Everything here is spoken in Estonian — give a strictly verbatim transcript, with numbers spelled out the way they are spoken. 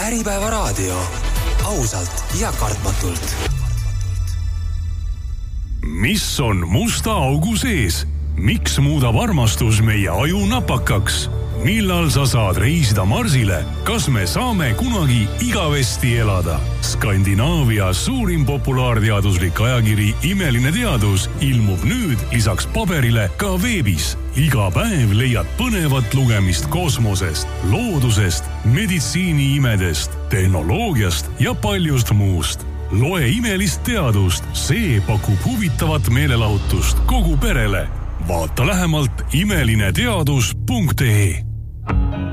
Äripäevaraadio. Ausalt ja kartmatult. Mis on musta augu sees? Miks muudab armastus meie aju napakaks? Millal sa saad reisida Marsile? Kas me saame kunagi igavesti elada? Skandinaavia suurim populaarteaduslik ajakiri Imeline teadus ilmub nüüd lisaks paberile ka veebis. Iga päev leiad põnevat lugemist kosmosest, loodusest, meditsiiniimedest, tehnoloogiast ja paljust muust. Loe imelist teadust, see pakub huvitavat meelelahutust kogu perele. Vaata lähemalt imeline teadus punkt ee.